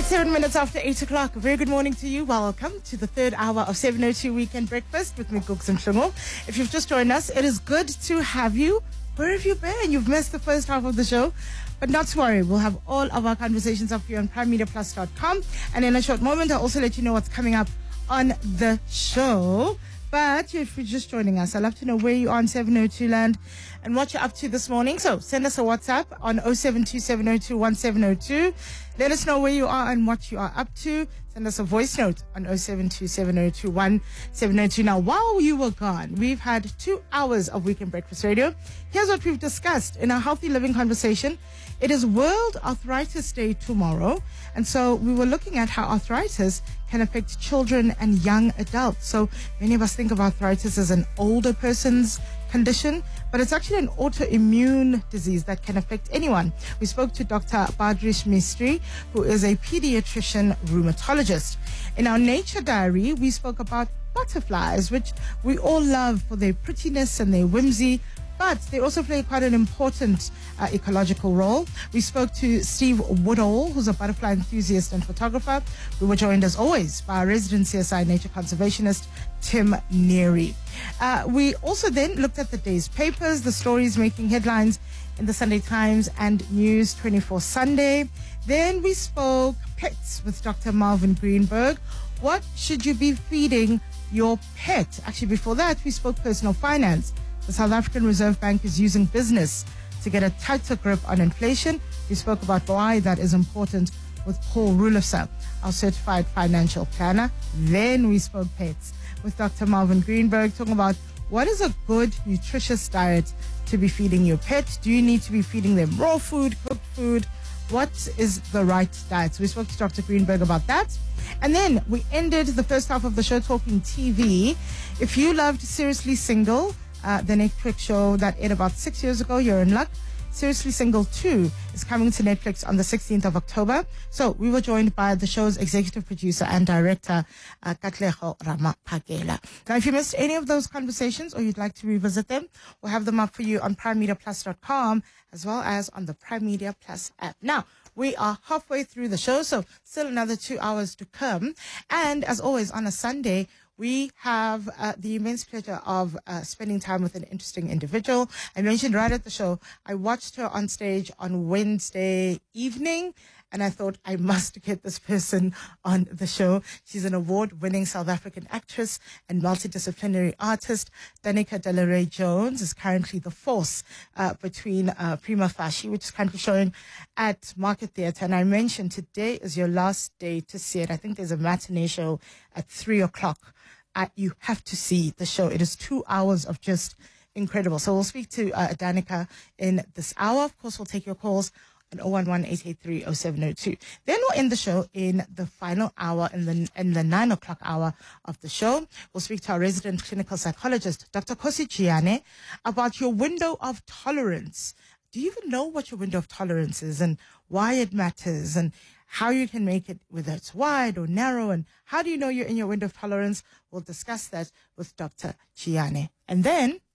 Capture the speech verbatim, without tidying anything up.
Seven minutes after eight o'clock. A very good morning to you. Welcome to the third hour of seven oh two Weekend Breakfast with me, Cooks and Mhlungu. If you've just joined us, it is good to have you. Where have you been? You've missed the first half of the show. But not to worry, we'll have all of our conversations up for you on prime media plus dot com. And in a short moment, I'll also let you know what's coming up on the show. But if you're just joining us, I'd love to know where you are in seven oh two land and what you're up to this morning. So send us a WhatsApp on oh seven two seven oh two one seven oh two. Let us know where you are and what you are up to. Send us a voice note on oh seven two seven oh two one seven oh two. Now, while you were gone, we've had two hours of Weekend Breakfast Radio. Here's what we've discussed in our Healthy Living conversation. It is World Arthritis Day tomorrow. And so we were looking at how arthritis can affect children and young adults. So many of us think of arthritis as an older person's condition, but it's actually an autoimmune disease that can affect anyone. We spoke to Doctor Badrish Mistry, who is a pediatrician rheumatologist. In our nature diary, we spoke about butterflies, which we all love for their prettiness and their whimsy, but they also play quite an important uh, ecological role. We spoke to Steve Woodall, who's a butterfly enthusiast and photographer. We were joined, as always, by our resident C S I nature conservationist, Tim Neary. Uh, we also then looked at the day's papers, the stories making headlines in the Sunday Times and News twenty-four Sunday. Then we spoke pets with Doctor Marvin Greenberg. What should you be feeding your pet? Actually, before that, we spoke personal finance. The South African Reserve Bank is using business to get a tighter grip on inflation. We spoke about why that is important with Paul Rulofsa, our certified financial planner. Then we spoke pets with Doctor Marvin Greenberg, talking about what is a good, nutritious diet to be feeding your pet. Do you need to be feeding them raw food, cooked food? What is the right diet? So we spoke to Doctor Greenberg about that. And then we ended the first half of the show talking T V. If you loved Seriously Single, Uh, the Netflix show that aired about six years ago, you're in luck. Seriously Single two is coming to Netflix on the sixteenth of October. So we were joined by the show's executive producer and director, uh, Katlego Ramaphakela. Now, if you missed any of those conversations or you'd like to revisit them, we'll have them up for you on prime media plus dot com as well as on the Prime Media Plus app. Now, we are halfway through the show, so still another two hours to come. And as always, on a Sunday, we have uh, the immense pleasure of uh, spending time with an interesting individual. I mentioned right at the show, I watched her on stage on Wednesday evening, and I thought I must get this person on the show. She's an award-winning South African actress and multidisciplinary artist. Danica Delaray Jones is currently the force uh, between uh, Prima Facie, which is currently showing at Market Theatre. And I mentioned today is your last day to see it. I think there's a matinee show at three o'clock. Uh, you have to see the show. It is two hours of just incredible. So we'll speak to uh, Danica in this hour. Of course, we'll take your calls on oh one one, eight eight three, oh seven oh two. Then we'll end the show in the final hour, in the in the nine o'clock hour of the show. We'll speak to our resident clinical psychologist, Doctor Kosi Chiane, about your window of tolerance. Do you even know what your window of tolerance is and why it matters and how you can make it, whether it's wide or narrow, and how do you know you're in your window of tolerance? We'll discuss that with Doctor Chiane. And then